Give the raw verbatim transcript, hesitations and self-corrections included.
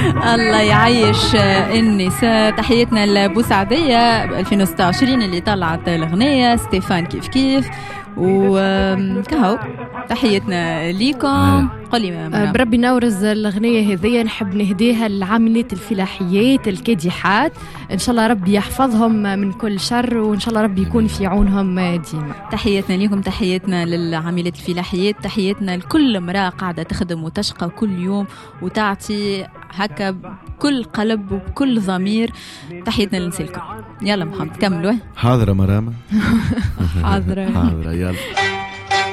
الله يعيش النساء. تحياتنا لبوسعدية ألفين وستة وعشرين اللي طلعت الأغنية ستيفان كيف كيف وكهو. تحياتنا ليكم. قولي بربي نورز الأغنية هذه نحب نهديها للعاملات الفلاحيات الكادحات، إن شاء الله ربي يحفظهم من كل شر، وإن شاء الله ربي يكون في عونهم ديما. تحياتنا ليكم، تحياتنا للعاملات الفلاحيات، تحياتنا لكل امرأة قاعدة تخدم وتشقى كل يوم وتعطي هكا بكل قلب وبكل ضمير. تحياتنا للنساء الكل. يلا محمد كملوا. حاضرة مرامة. حاضرة حاضرة يلا.